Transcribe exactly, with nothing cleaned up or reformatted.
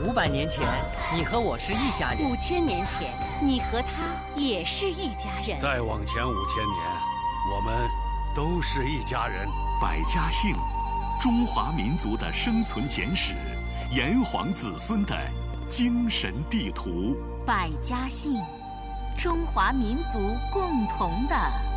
五百年前，你和我是一家人； 五千年前，你和他也是一家人； 再往前五千年，我们都是一家人。 百家姓，中华民族的生存简史，炎黄子孙的精神地图。 百家姓，中华民族共同的